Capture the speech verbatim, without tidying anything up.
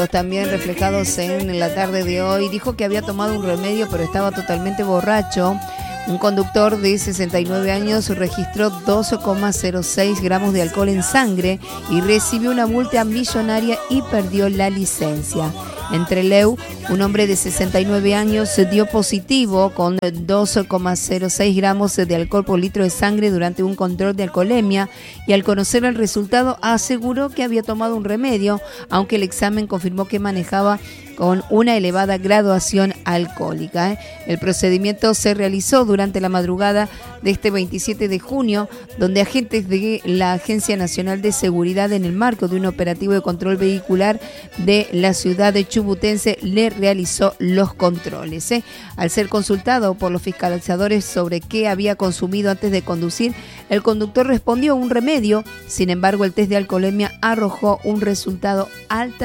También reflejados en la tarde de hoy, dijo que había tomado un remedio pero estaba totalmente borracho. Un conductor de sesenta y nueve años registró dos coma cero seis gramos de alcohol en sangre y recibió una multa millonaria y perdió la licencia. En Trelew, un hombre de sesenta y nueve años se dio positivo con dos coma cero seis gramos de alcohol por litro de sangre durante un control de alcoholemia y al conocer el resultado aseguró que había tomado un remedio, aunque el examen confirmó que manejaba con una elevada graduación alcohólica. ¿eh? El procedimiento se realizó durante la madrugada de este veintisiete de junio, donde agentes de la Agencia Nacional de Seguridad, en el marco de un operativo de control vehicular de la ciudad de Chubutense, le realizó los controles. ¿eh? Al ser consultado por los fiscalizadores sobre qué había consumido antes de conducir, el conductor respondió un remedio. Sin embargo, el test de alcoholemia arrojó un resultado alto